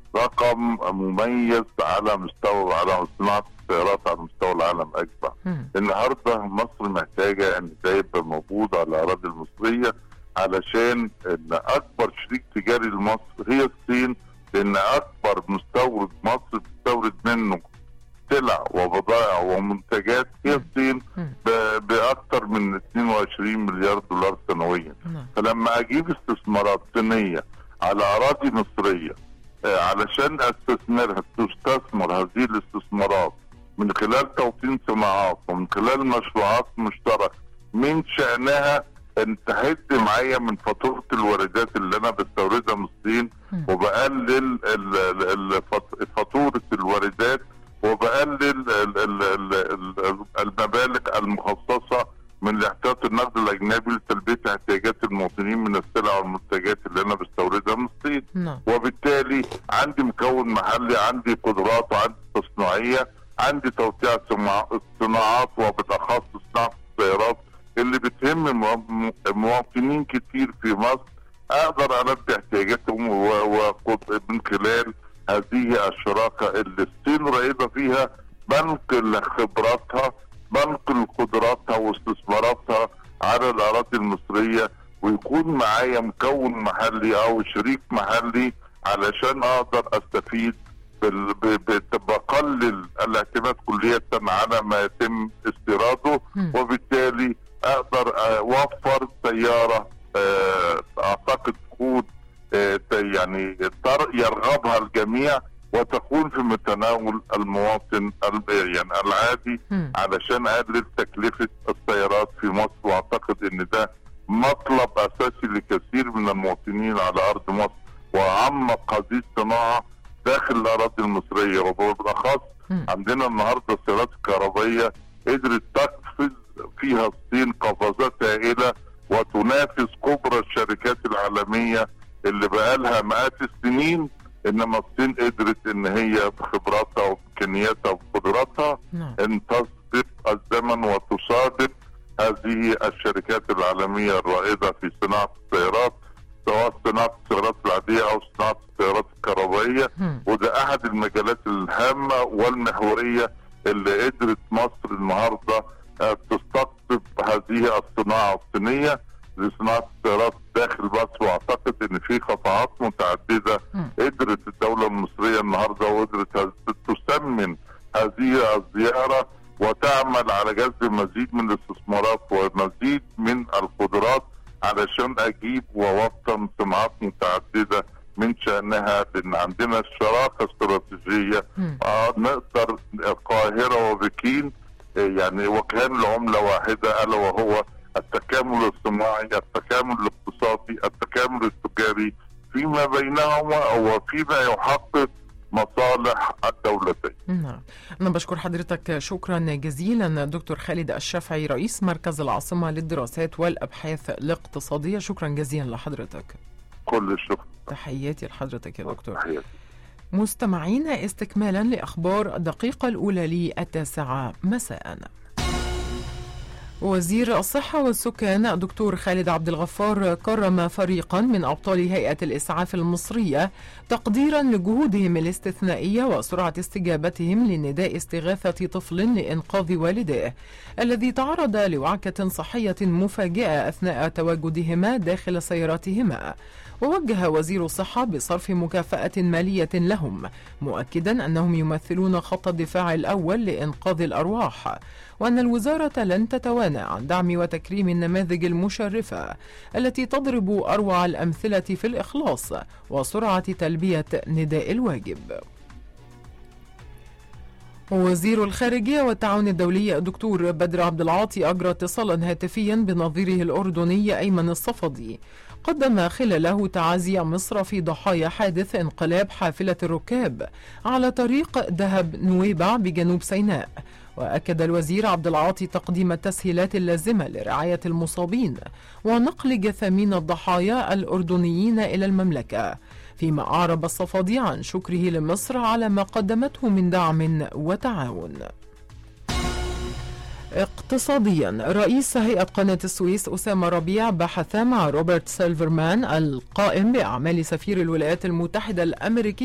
رقم مميز على مستوى، على صناعه السيارات على مستوى العالم اجمع. النهارده مصر محتاجه ان ده يبقى موجود على الاراضي المصريه، علشان ان اكبر شريك تجاري لمصر هي الصين، لان اكبر مستورد مصر بتستورد منه سلع وبضائع ومنتجات هي الصين باكثر من 22 مليار دولار سنويا. فلما اجيب استثمارات صينيه على اراضي مصريه علشان استثمرها، تستثمر هذه الاستثمارات من خلال توطين صناعات ومن خلال مشروعات مشتركه من شأنها ان تهد معايا من فاتوره الواردات اللي انا بستوردها من الصين، وبقلل فاتوره الواردات، وبقلل المبالغ المخصصه من الاحتياط النقد الاجنبي لتلبيه احتياجات المواطنين من السلع والمنتجات اللي انا بستوردها من الصين. وبالتالي عندي مكون محلي، عندي قدرات وعندي تصنيعيه، عندي توسيع الصناعات وبالاخص صناعه السيارات اللي بتهم مواطنين كتير في مصر، اقدر البي احتياجاتهم من خلال هذه الشراكه اللي الصين رائده فيها، بنقل خبراتها، بنقل قدراتها واستثماراتها على الاراضي المصريه، ويكون معايا مكون محلي او شريك محلي علشان اقدر استفيد بقلل الاعتماد كليا على ما يتم استيراده، وبالتالي اقدر اوفر سياره اعتقد تكون يعني يرغبها الجميع وتكون في متناول المواطن يعني العادي، علشان اقلل تكلفه السيارات في مصر. واعتقد ان ده مطلب اساسي لكثير من المواطنين على ارض مصر، وعمق هذه الصناعه داخل الاراضي المصريه. وبالاخص عندنا النهارده السيارات الكهربائيه قدرت تقفز فيها الصين قفزات هائله وتنافس كبرى الشركات العالميه اللي بقالها مئات السنين، انما الصين قدرت ان هي بخبراتها وامكانياتها وقدراتها ان تسبق الزمن وتصادق هذه الشركات العالميه الرائده في صناعه السيارات، سواء صناعه السيارات العاديه او صناعه السيارات الكهربائيه. وده احد المجالات الهامه والمحوريه اللي قدرت مصر النهارده تستقطب هذه الصناعه الصينيه لصناعه السيارات داخل مصر. واعتقد ان في قطاعات متعدده قدرت الدوله المصريه النهارده وقدرت تسمن هذه الزياره وتعمل على جذب مزيد من الاستثمارات ومزيد من القدرات علشان اجيب ووطن صناعات متعدده من شأنها، لان عندنا شراكه استراتيجيه. نقدر القاهره وبكين يعني وكان العمله واحده، الا وهو التكامل الصناعي، التكامل الاقتصادي، التكامل التجاري فيما بينهما وفيما يحقق مصالح الدولتين. أنا بشكر حضرتك شكرا جزيلا دكتور خالد الشافعي، رئيس مركز العاصمة للدراسات والأبحاث الاقتصادية. شكرا جزيلا لحضرتك. كل الشكر. تحياتي لحضرتك يا دكتور. تحياتي. مستمعينا، استكمالا لأخبار الدقيقة الأولى ل9 مساء. وزير الصحة والسكان الدكتور خالد عبد الغفار كرم فريقا من أبطال هيئة الإسعاف المصرية تقديرا لجهودهم الاستثنائية وسرعة استجابتهم لنداء استغاثة طفل لإنقاذ والديه الذي تعرض لوعكة صحية مفاجئة أثناء تواجدهما داخل سيارتهما. ووجه وزير الصحة بصرف مكافأة مالية لهم، مؤكدا أنهم يمثلون خط الدفاع الأول لإنقاذ الأرواح، وأن الوزارة لن تتوانى عن دعم وتكريم النماذج المشرفة التي تضرب أروع الأمثلة في الإخلاص وسرعة تلبية نداء الواجب. وزير الخارجية والتعاون الدولي الدكتور بدر عبد العاطي أجرى اتصالا هاتفيا بنظيره الأردني أيمن الصفدي، قدم خلاله تعازي مصر في ضحايا حادث انقلاب حافلة الركاب على طريق دهب نويبع بجنوب سيناء. وأكد الوزير عبد العاطي تقديم التسهيلات اللازمة لرعاية المصابين ونقل جثامين الضحايا الأردنيين إلى المملكة، فيما أعرب الصفدي عن شكره لمصر على ما قدمته من دعم وتعاون. اقتصاديا، رئيس هيئة قناة السويس أسامة ربيع بحث مع روبرت سيلفرمان القائم بأعمال سفير الولايات المتحدة الأمريكية